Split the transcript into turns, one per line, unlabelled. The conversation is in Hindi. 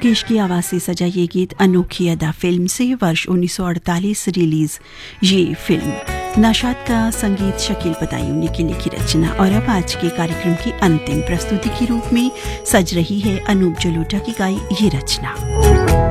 मुकेश की आवाज से सजा ये गीत अनोखी अदा फिल्म से वर्ष 1948 रिलीज। ये फिल्म नशाद का संगीत शकील पतायूनी की लिखी रचना। और अब आज के कार्यक्रम की अंतिम प्रस्तुति के रूप में सज रही है अनूप जलोटा की गाई ये रचना।